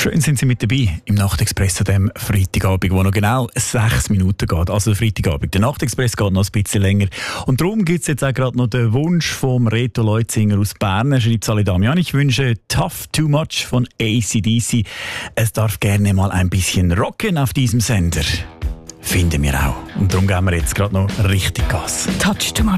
Schön sind Sie mit dabei im Nachtexpress an diesem Freitagabend, wo noch genau 6 Minuten geht. Also der Freitagabend. Der Nachtexpress geht noch ein bisschen länger. Und darum gibt es jetzt auch gerade noch den Wunsch vom Reto Leutzinger aus Bern. Er schreibt alle Damian, ich wünsche Tough Too Much von AC/DC. Es darf gerne mal ein bisschen rocken auf diesem Sender. Finden wir auch. Und darum geben wir jetzt gerade noch richtig Gas. Touch Too Much.